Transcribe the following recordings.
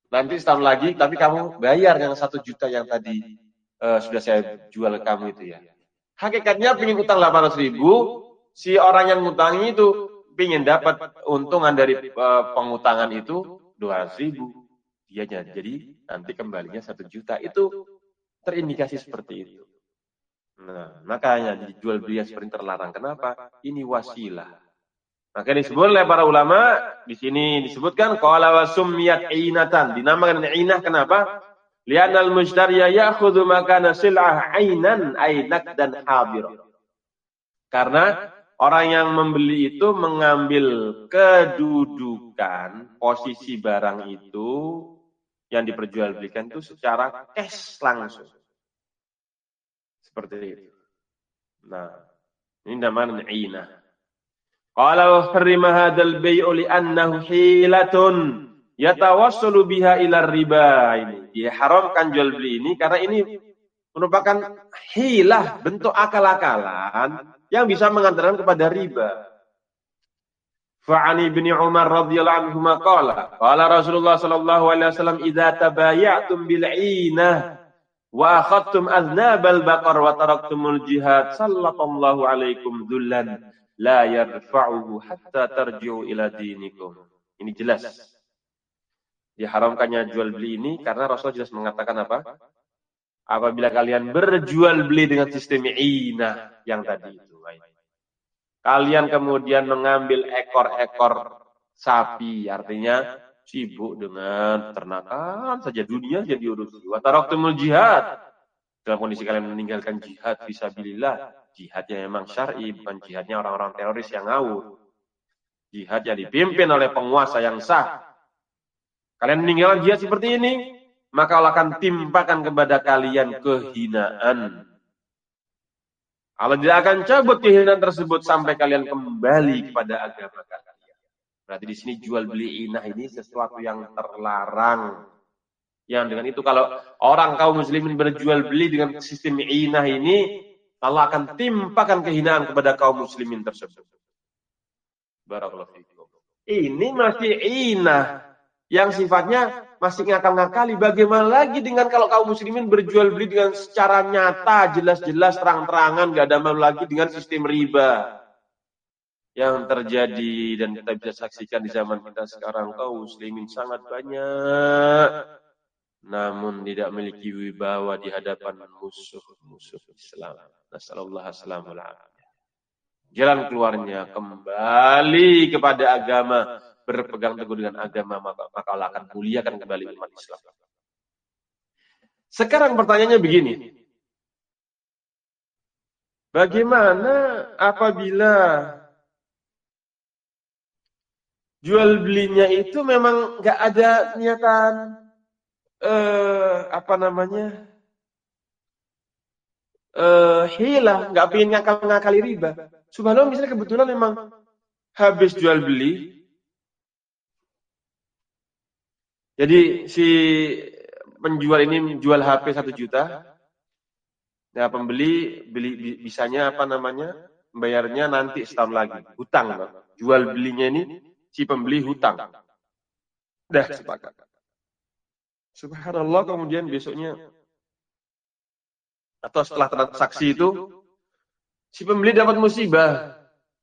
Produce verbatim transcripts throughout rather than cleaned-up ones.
Nanti setahun lagi, tapi kamu bayar yang satu juta yang tadi uh, sudah saya jual ke kamu itu ya. Hakikatnya pengen utang delapan ratus ribu, si orang yang ngutangi itu pengen dapat untungan dari uh, pengutangan itu dua ratus ribu. Dia jadi nanti kembalinya satu juta. Itu terindikasi seperti itu. Nah, makanya dijual beli seperti terlarang. Kenapa? Ini wasilah. Maka disebut oleh para ulama di sini disebutkan qala wa summiyat ainatan, dinamakan ainah kenapa? Li'anal mushtariya ya'khudhu makana sil'ah ainan ainak dan hadir. Karena orang yang membeli itu mengambil kedudukan posisi barang itu yang diperjualbelikan itu secara cash langsung. Seperti itu. Nah, ini namanya ainah. Qala wa harrima hadzal bai'u li'annahu hilatun yatawassalu biha ila riba. Ini diharamkan jual beli ini karena ini merupakan hilah, bentuk akal-akalan yang bisa mengantarkan kepada riba. Fa'ani bin Umar radhiyallahu anhu qala qala Rasulullah sallallahu alaihi wasallam idza tabaya'tum bil 'inah wa akhadtum aznabal baqar wa taraktumul jihad sallallahu alaikum dzullan la yarfa'uhu hatta tarji'u ila dinikum. Ini jelas. Diharamkannya jual beli ini karena Rasul jelas mengatakan apa? Apabila kalian berjual beli dengan sistem inah yang tadi itu. Kalian kemudian mengambil ekor-ekor sapi, artinya sibuk dengan ternakan saja, dunia jadi urusi. Wa taraktumul jihad. Dalam kondisi kalian meninggalkan jihad fisabilillah. Jihadnya memang syar'i, bukan jihadnya orang-orang teroris yang ngawur. Jihad yang dipimpin oleh penguasa yang sah. Kalian meninggalkan jihad seperti ini, maka Allah akan timpakan kepada kalian kehinaan. Allah tidak akan cabut kehinaan tersebut sampai kalian kembali kepada agama kalian. Berarti di sini jual beli inah ini sesuatu yang terlarang. Yang dengan itu kalau orang kaum muslimin berjual beli dengan sistem inah ini, Allah akan timpakan kehinaan kepada kaum muslimin tersebut. Barakallahu fiikum. Ini masih inah yang sifatnya masih ngakal-ngakali. Bagaimana lagi dengan kalau kaum muslimin berjual beli dengan secara nyata, jelas-jelas, terang-terangan, gak ada malu lagi dengan sistem riba yang terjadi dan kita bisa saksikan di zaman kita sekarang. Kaum muslimin sangat banyak, namun tidak memiliki wibawa di hadapan musuh-musuh Islam. Nasallallahu assalamul afiyah. Jalan keluarnya kembali kepada agama, berpegang teguh dengan agama, maka, maka Allah akan muliakan kembali umat Islam. Sekarang pertanyaannya begini. Bagaimana apabila jual belinya itu memang nggak ada niatan eh, apa namanya eh, hilah, nggak pengen ngakal-ngakali riba. Subhanallah, misalnya kebetulan memang habis jual beli, jadi si penjual ini jual H P satu juta, nah pembeli beli bisanya apa namanya bayarnya nanti setahun lagi, hutang. Jual belinya ini si pembeli hutang. Dah sepakat. Subhanallah, kemudian besoknya atau setelah transaksi itu si pembeli dapat musibah.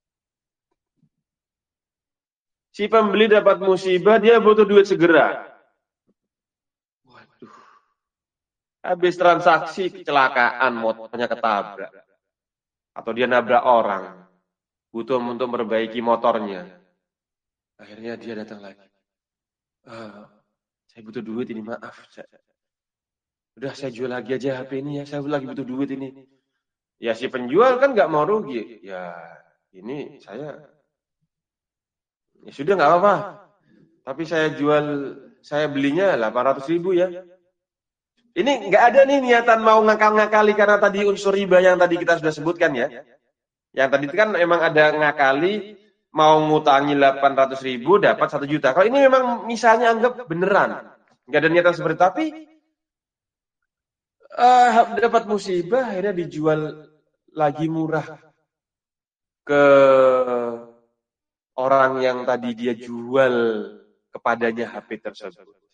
Si pembeli dapat musibah, dia butuh duit segera. Waduh. Habis transaksi kecelakaan, motornya ketabrak. Atau dia nabrak orang. Butuh untuk memperbaiki motornya. Akhirnya dia datang lagi. Ah, saya butuh duit ini, maaf. Saya... Udah saya jual lagi aja H P ini ya, saya lagi butuh duit ini. Ya si penjual kan nggak mau rugi. Ya ini saya, ya sudah nggak apa-apa. Tapi saya jual, saya belinya delapan ratus ribu ya. Ini nggak ada nih niatan mau ngakal-ngakali karena tadi unsur riba yang tadi kita sudah sebutkan ya. Yang tadi itu kan memang ada ngakali mau ngutangi delapan ratus ribu dapat satu juta. Kalau ini memang misalnya anggap beneran. Nggak ada niatan seperti itu. Tapi uh, dapat musibah akhirnya dijual lagi murah ke orang yang tadi dia jual kepadanya H P tersebut.